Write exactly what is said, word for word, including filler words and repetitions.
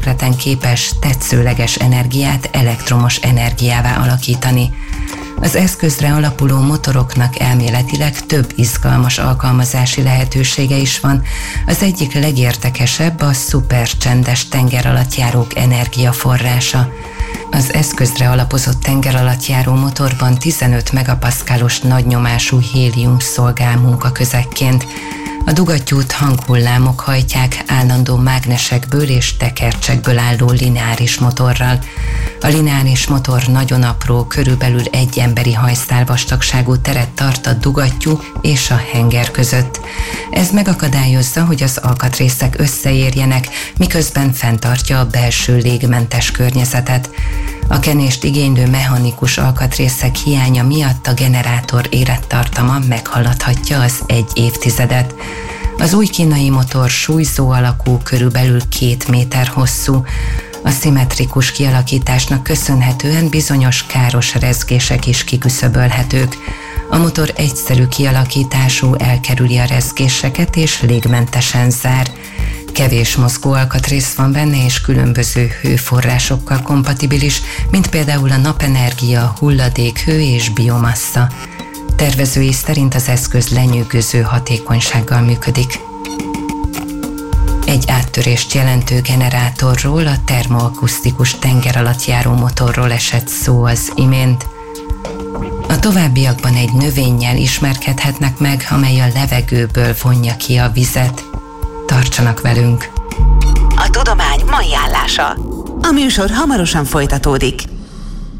hőmérsékleten képes tetszőleges energiát elektromos energiává alakítani. Az eszközre alapuló motoroknak elméletileg több izgalmas alkalmazási lehetősége is van. Az egyik legérdekesebb a szupercsendes tengeralattjárók energiaforrása. Az eszközre alapozott tengeralattjáró motorban tizenöt megapaszkálos nagynyomású hélium szolgál munkaközekként. A dugattyút hanghullámok hajtják állandó mágnesekből és tekercsekből álló lineáris motorral. A lineáris motor nagyon apró, körülbelül egy emberi hajszál vastagságú teret tart a dugattyú és a henger között. Ez megakadályozza, hogy az alkatrészek összeérjenek, miközben fenntartja a belső légmentes környezetet. A kenést igénylő mechanikus alkatrészek hiánya miatt a generátor élettartama meghaladhatja az egy évtizedet. Az új kínai motor súlyzó alakú, körülbelül két méter hosszú. A szimmetrikus kialakításnak köszönhetően bizonyos káros rezgések is kiküszöbölhetők. A motor egyszerű kialakítású, elkerüli a rezgéseket és légmentesen zár. Kevés mozgó alkatrész van benne, és különböző hőforrásokkal kompatibilis, mint például a napenergia, hulladékhő és biomassa. Tervezői szerint az eszköz lenyűgöző hatékonysággal működik. Egy áttörést jelentő generátorról, a termoakusztikus tengeralattjáró motorról esett szó az imént. A továbbiakban egy növényel ismerkedhetnek meg, amely a levegőből vonja ki a vizet. Tartsanak velünk! A tudomány mai állása. A műsor hamarosan folytatódik.